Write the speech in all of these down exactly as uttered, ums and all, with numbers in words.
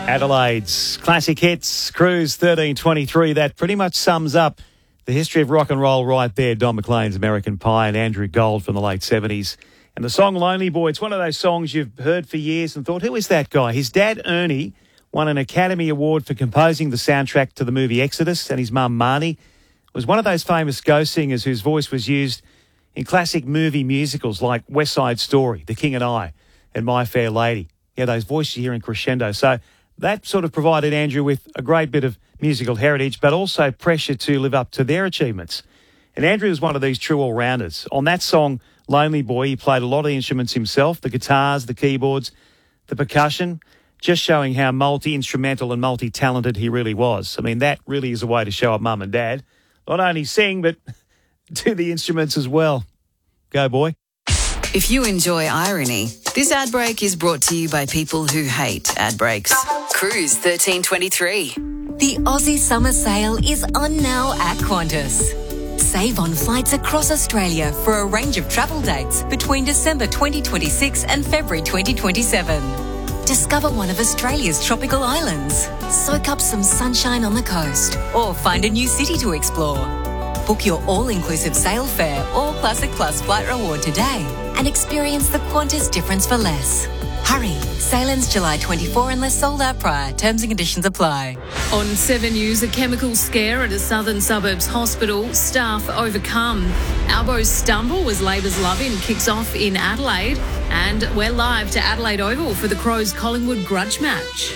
Adelaide's classic hits, Cruise thirteen twenty-three. That pretty much sums up the history of rock and roll right there. Don McLean's American Pie and Andrew Gold from the late seventies. And the song Lonely Boy, it's one of those songs you've heard for years and thought, who is that guy? His dad, Ernie, won an Academy Award for composing the soundtrack to the movie Exodus, and his mum, Marnie, was one of those famous ghost singers whose voice was used in classic movie musicals like West Side Story, The King and I, and My Fair Lady. Yeah, those voices you hear in crescendo. So that sort of provided Andrew with a great bit of musical heritage, but also pressure to live up to their achievements. And Andrew was one of these true all-rounders. On that song, Lonely Boy, he played a lot of the instruments himself, the guitars, the keyboards, the percussion, just showing how multi-instrumental and multi-talented he really was. I mean, that really is a way to show up mum and dad. Not only sing, but do the instruments as well. Go, boy. If you enjoy irony, this ad break is brought to you by people who hate ad breaks. Cruise thirteen twenty-three. The Aussie Summer Sale is on now at Qantas. Save on flights across Australia for a range of travel dates between December twenty twenty-six and February twenty twenty-seven. Discover one of Australia's tropical islands, soak up some sunshine on the coast, or find a new city to explore. Book your all-inclusive sail fare or Classic Plus flight reward today and experience the Qantas difference for less. Hurry, sail ends July twenty-fourth unless sold out prior. Terms and conditions apply. On Seven News, a chemical scare at a southern suburbs hospital. Staff overcome. Albo's stumble as Labor's love-in kicks off in Adelaide. And we're live to Adelaide Oval for the Crows Collingwood grudge match.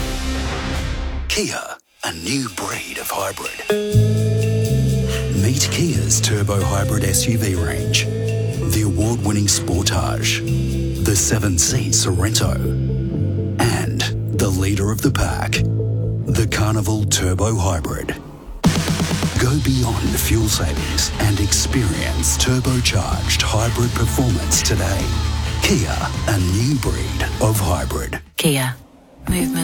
Kia, a new breed of hybrid. Meet Kia's Turbo Hybrid S U V range. The award-winning Sportage, the seven-seat Sorrento, and the leader of the pack, the Carnival Turbo Hybrid. Go beyond fuel savings and experience turbocharged hybrid performance today. Kia, a new breed of hybrid. Kia. Movement.